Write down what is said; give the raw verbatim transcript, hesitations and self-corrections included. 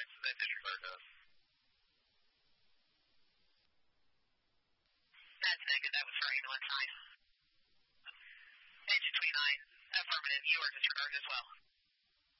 so that discharge us. That's negative. That was for ambulance nine. Engine twenty-nine, affirmative. You are discharged as well.